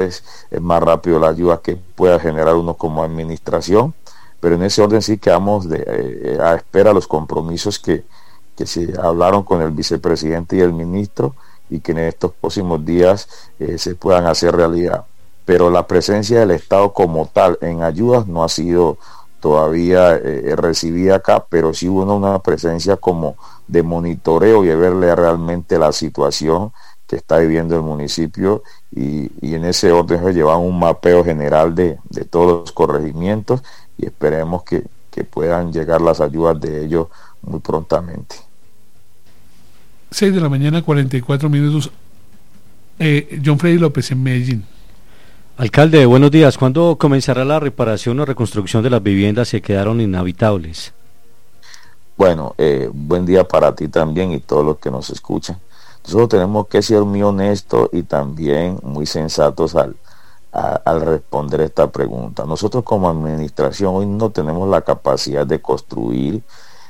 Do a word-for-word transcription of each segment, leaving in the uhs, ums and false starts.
es, es más rápido la ayuda que pueda generar uno como administración, pero en ese orden sí quedamos de, eh, a espera los compromisos que, que se hablaron con el vicepresidente y el ministro, y que en estos próximos días eh, se puedan hacer realidad. Pero la presencia del Estado como tal en ayudas no ha sido todavía eh, recibida acá, pero sí hubo una presencia como de monitoreo y de verle realmente la situación que está viviendo el municipio, y, y en ese orden se lleva un mapeo general de, de todos los corregimientos, y esperemos que, que puedan llegar las ayudas de ellos muy prontamente. seis de la mañana, cuarenta y cuatro minutos. eh, John Freddy López en Medellín. Alcalde, buenos días. ¿Cuándo comenzará la reparación o reconstrucción de las viviendas que quedaron inhabitables? Bueno, eh, buen día para ti también y todos los que nos escuchan. Nosotros tenemos que ser muy honestos y también muy sensatos al, a, al responder esta pregunta. Nosotros como administración hoy no tenemos la capacidad de construir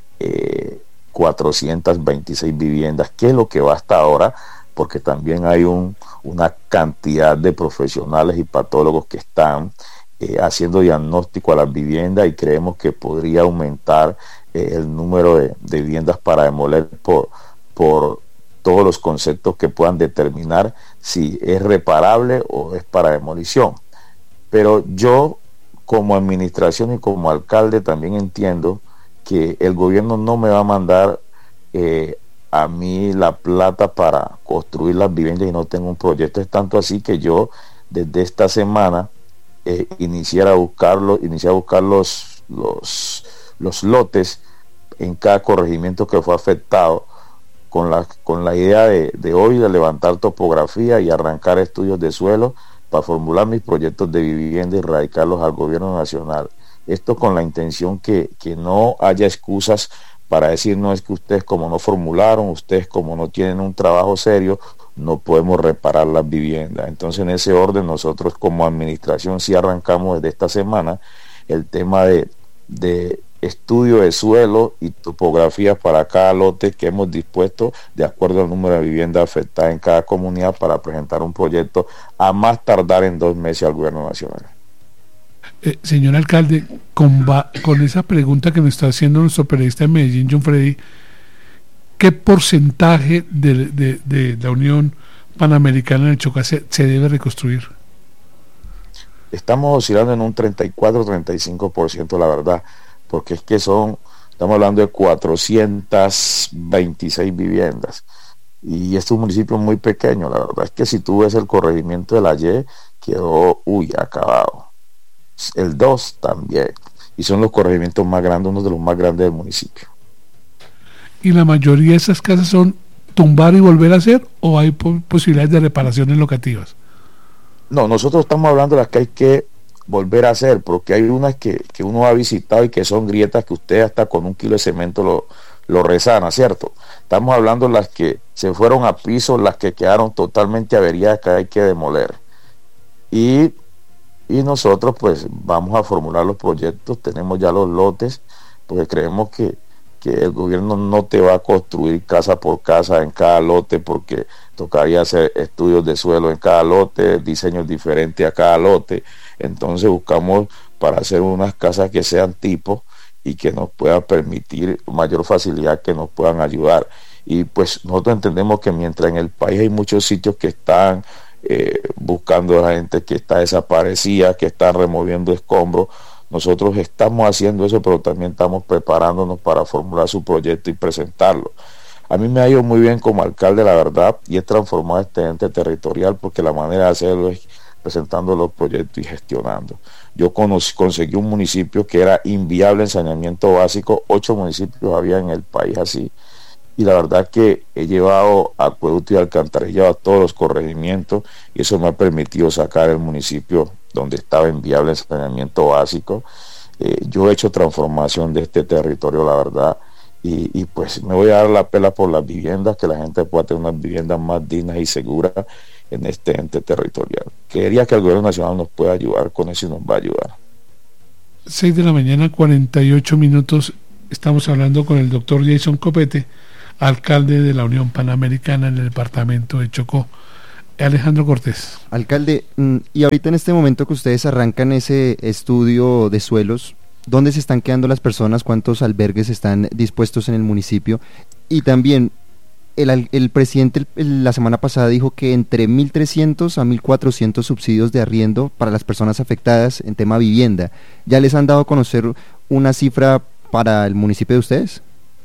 eh, cuatrocientas veintiséis viviendas, que es lo que va hasta ahora, porque también hay un, una cantidad de profesionales y patólogos que están eh, haciendo diagnóstico a las viviendas, y creemos que podría aumentar eh, el número de, de viviendas para demoler por, por todos los conceptos que puedan determinar si es reparable o es para demolición. Pero yo como administración y como alcalde también entiendo que el gobierno no me va a mandar eh, a mí la plata para construir las viviendas y no tengo un proyecto. Es tanto así que yo desde esta semana eh, iniciar a buscarlo, iniciar a buscar los, los, los lotes en cada corregimiento que fue afectado, con la, con la idea de, de hoy de levantar topografía y arrancar estudios de suelo para formular mis proyectos de vivienda y radicarlos al gobierno nacional. Esto con la intención que, que no haya excusas para decir, no, es que ustedes como no formularon, ustedes como no tienen un trabajo serio, no podemos reparar las viviendas. Entonces en ese orden nosotros como administración sí arrancamos desde esta semana el tema de, de estudio de suelo y topografía para cada lote que hemos dispuesto de acuerdo al número de viviendas afectadas en cada comunidad, para presentar un proyecto a más tardar en dos meses al gobierno nacional. Eh, señor alcalde, con, va, con esa pregunta que nos está haciendo nuestro periodista de Medellín, John Freddy, ¿qué porcentaje de, de, de la Unión Panamericana del Chocó se, se debe reconstruir? Estamos oscilando en un treinta y cuatro a treinta y cinco por ciento, la verdad, porque es que son, estamos hablando de cuatrocientas veintiséis viviendas, y este es un municipio muy pequeño. La verdad es que si tú ves el corregimiento de la Y, quedó, uy, acabado. El dos también, y son los corregimientos más grandes, uno de los más grandes del municipio. ¿Y la mayoría de esas casas son tumbar y volver a hacer, o hay po- posibilidades de reparaciones locativas? No, nosotros estamos hablando de las que hay que volver a hacer, porque hay unas que, que uno ha visitado y que son grietas que usted hasta con un kilo de cemento lo, lo resana, ¿cierto? Estamos hablando de las que se fueron a piso, las que quedaron totalmente averiadas, que hay que demoler. Y Y nosotros pues vamos a formular los proyectos, tenemos ya los lotes, porque creemos que, que el gobierno no te va a construir casa por casa en cada lote, porque tocaría hacer estudios de suelo en cada lote, diseños diferentes a cada lote. Entonces buscamos para hacer unas casas que sean tipo y que nos puedan permitir mayor facilidad, que nos puedan ayudar. Y pues nosotros entendemos que mientras en el país hay muchos sitios que están Eh, buscando a la gente que está desaparecida, que está removiendo escombros, nosotros estamos haciendo eso, pero también estamos preparándonos para formular su proyecto y presentarlo. A mí me ha ido muy bien como alcalde, la verdad, y he transformado este ente territorial, porque la manera de hacerlo es presentando los proyectos y gestionando. Yo conocí, conseguí un municipio que era inviable en saneamiento básico, ocho municipios había en el país así, y la verdad que he llevado acueducto y alcantarillado a todos los corregimientos, y eso me ha permitido sacar el municipio donde estaba inviable el saneamiento básico. Eh, yo he hecho transformación de este territorio, la verdad, y, y pues me voy a dar la pela por las viviendas, que la gente pueda tener unas viviendas más dignas y seguras en este ente territorial. Quería que el gobierno nacional nos pueda ayudar con eso, y nos va a ayudar. seis de la mañana, cuarenta y ocho minutos. Estamos hablando con el doctor Jason Copete, alcalde de la Unión Panamericana en el departamento de Chocó. Alejandro Cortés. Alcalde, y ahorita en este momento que ustedes arrancan ese estudio de suelos, ¿dónde se están quedando las personas? ¿Cuántos albergues están dispuestos en el municipio? Y también, el, el presidente el, la semana pasada dijo que entre mil trescientos a mil cuatrocientos subsidios de arriendo para las personas afectadas en tema vivienda. ¿Ya les han dado a conocer una cifra para el municipio de ustedes?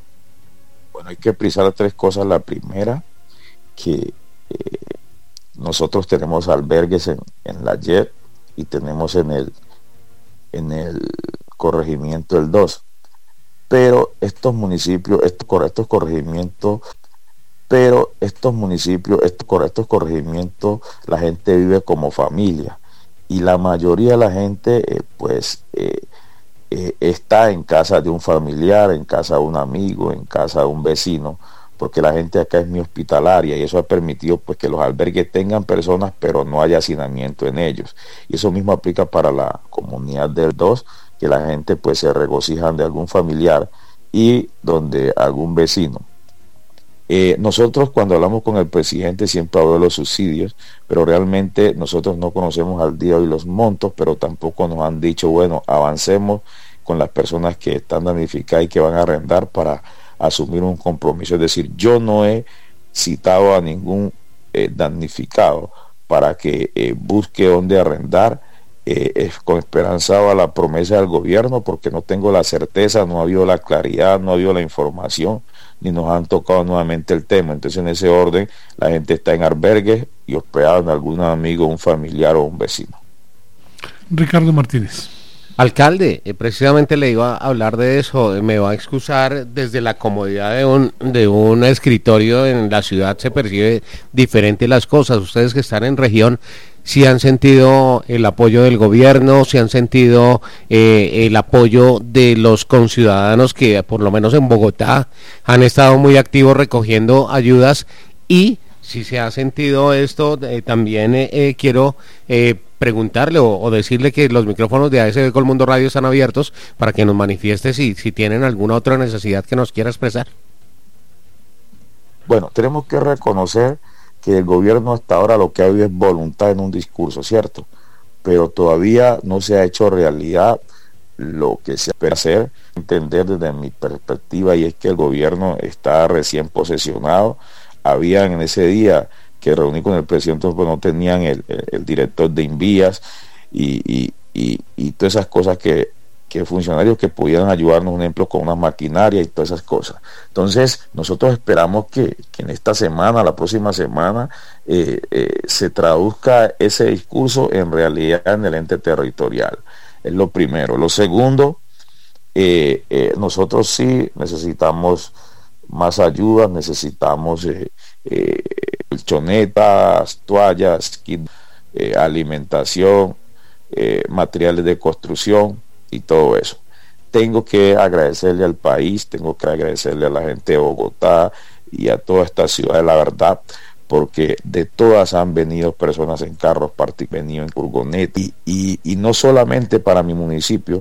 Bueno, hay que precisar tres cosas. La primera, que eh, nosotros tenemos albergues en, en la Y E P y tenemos en el en el corregimiento el dos, pero estos municipios, estos, estos corregimientos, pero estos municipios, estos, estos corregimientos, la gente vive como familia y la mayoría de la gente eh, pues eh, eh, está en casa de un familiar, en casa de un amigo, en casa de un vecino, porque la gente acá es muy hospitalaria y eso ha permitido pues que los albergues tengan personas pero no haya hacinamiento en ellos, y eso mismo aplica para la comunidad del dos, que la gente pues se regocijan de algún familiar y donde algún vecino. Eh, nosotros cuando hablamos con el presidente siempre habló de los subsidios, pero realmente nosotros no conocemos al día de hoy los montos, pero tampoco nos han dicho, bueno, avancemos con las personas que están damnificadas y que van a arrendar para asumir un compromiso. Es decir, yo no he citado a ningún eh, damnificado para que eh, busque dónde arrendar, eh, eh, con esperanzado a la promesa del gobierno, porque no tengo la certeza, no ha habido la claridad, no ha habido la información, ni nos han tocado nuevamente el tema. Entonces, en ese orden, la gente está en albergues y hospedada en algún amigo, un familiar o un vecino. Ricardo Martínez. Alcalde, eh, precisamente le iba a hablar de eso. Me va a excusar, desde la comodidad de un de un escritorio en la ciudad se percibe diferente las cosas. Ustedes que están en región, si han sentido el apoyo del gobierno, si han sentido eh, el apoyo de los conciudadanos que por lo menos en Bogotá han estado muy activos recogiendo ayudas, y si se ha sentido esto, eh, también eh, eh, quiero eh, preguntarle o, o decirle que los micrófonos de A S B Colmundo Radio están abiertos para que nos manifieste si, si tienen alguna otra necesidad que nos quiera expresar. Bueno, tenemos que reconocer que el gobierno hasta ahora lo que ha habido es voluntad en un discurso, ¿cierto? Pero todavía no se ha hecho realidad lo que se espera hacer, entender desde mi perspectiva, y es que el gobierno está recién posesionado. Habían en ese día que reuní con el presidente, pues no tenían el, el, el director de Invías y, y, y, y todas esas cosas que, que funcionarios que pudieran ayudarnos, un ejemplo, con una maquinaria y todas esas cosas. Entonces, nosotros esperamos que, que en esta semana, la próxima semana, eh, eh, se traduzca ese discurso en realidad en el ente territorial. Es lo primero. Lo segundo, eh, eh, nosotros sí necesitamos más ayuda, necesitamos eh, eh, colchonetas, toallas, kit, eh, alimentación, eh, materiales de construcción y todo eso. Tengo que agradecerle al país, tengo que agradecerle a la gente de Bogotá y a toda esta ciudad, de la verdad, porque de todas han venido personas en carros, venido en furgoneta, y, y, y no solamente para mi municipio,